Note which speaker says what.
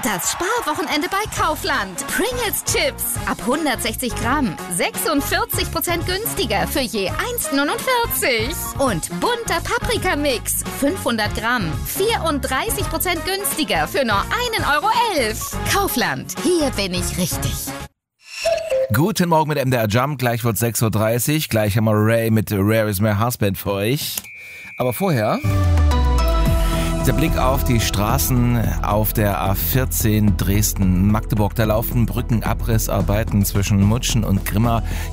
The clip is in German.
Speaker 1: Das Sparwochenende bei Kaufland. Pringles Chips ab 160 Gramm. 46% günstiger für je 1,49. Und bunter Paprikamix. 500 Gramm. 34% günstiger für nur 1,11 €. Kaufland. Hier bin ich richtig.
Speaker 2: Guten Morgen mit MDR Jump. Gleich wird 6:30 Uhr. Gleich haben wir Ray mit Rare is My Husband für euch. Aber vorher dieser Blick auf die Straßen auf der A14 Dresden-Magdeburg. Da laufen Brückenabrissarbeiten zwischen Mutschen und Grimma.